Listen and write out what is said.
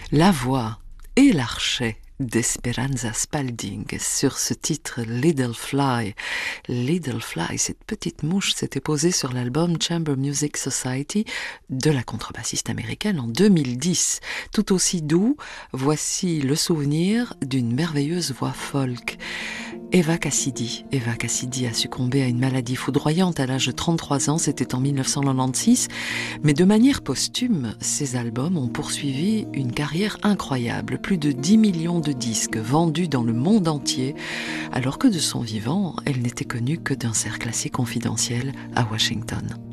La voix et l'archet d'Esperanza Spalding sur ce titre Little Fly. Little Fly, cette petite mouche, s'était posée sur l'album Chamber Music Society de la contrebassiste américaine en 2010. Tout aussi doux, voici le souvenir d'une merveilleuse voix folk. Eva Cassidy. Eva Cassidy a succombé à une maladie foudroyante à l'âge de 33 ans, c'était en 1996, mais de manière posthume, ses albums ont poursuivi une carrière incroyable, plus de 10 millions de disques vendus dans le monde entier, alors que de son vivant, elle n'était connue que d'un cercle assez confidentiel à Washington.